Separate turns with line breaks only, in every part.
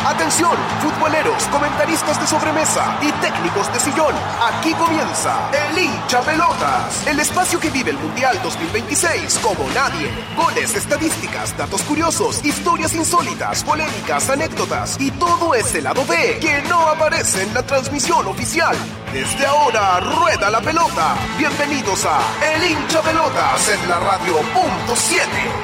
Atención, futboleros, comentaristas de sobremesa y técnicos de sillón. Aquí comienza El Hincha Pelotas, el espacio que vive el Mundial 2026 como nadie. Goles, estadísticas, datos curiosos, historias insólitas, polémicas, anécdotas y todo ese lado B que no aparece en la transmisión oficial. Desde ahora rueda la pelota. Bienvenidos a El Hincha Pelotas en la radio .7.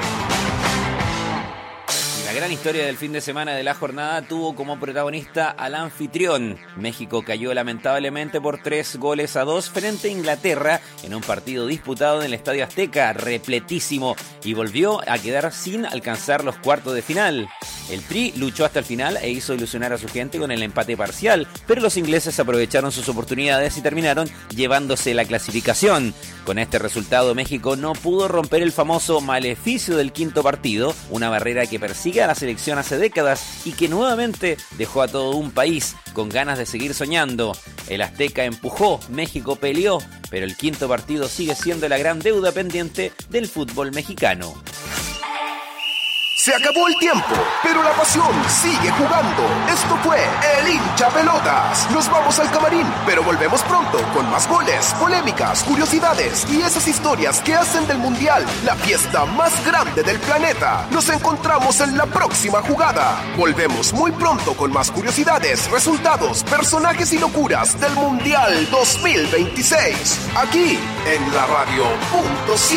La gran historia del fin de semana de la jornada tuvo como protagonista al anfitrión. México cayó lamentablemente por 3-2 frente a Inglaterra en un partido disputado en el Estadio Azteca, repletísimo, y volvió a quedar sin alcanzar los cuartos de final. El Tri luchó hasta el final e hizo ilusionar a su gente con el empate parcial, pero los ingleses aprovecharon sus oportunidades y terminaron llevándose la clasificación. Con este resultado, México no pudo romper el famoso maleficio del quinto partido, una barrera que persigue a la selección hace décadas y que nuevamente dejó a todo un país con ganas de seguir soñando. El Azteca empujó, México peleó, pero el quinto partido sigue siendo la gran deuda pendiente del fútbol mexicano.
Se acabó el tiempo, pero la pasión sigue jugando. Esto fue El Hincha Pelotas. Nos vamos al camarín, pero volvemos pronto con más goles, polémicas, curiosidades y esas historias que hacen del Mundial la fiesta más grande del planeta. Nos encontramos en la próxima jugada. Volvemos muy pronto con más curiosidades, resultados, personajes y locuras del Mundial 2026. Aquí en la radio .7.